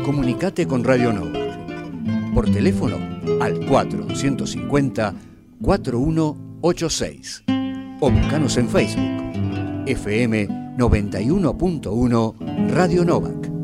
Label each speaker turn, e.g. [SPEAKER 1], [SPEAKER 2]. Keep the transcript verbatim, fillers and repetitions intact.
[SPEAKER 1] Comunicate con Radio Novak. Por teléfono al cuatro cinco cero, cuatro uno ocho seis. O buscanos en Facebook. F M noventa y uno punto uno Radio Novak.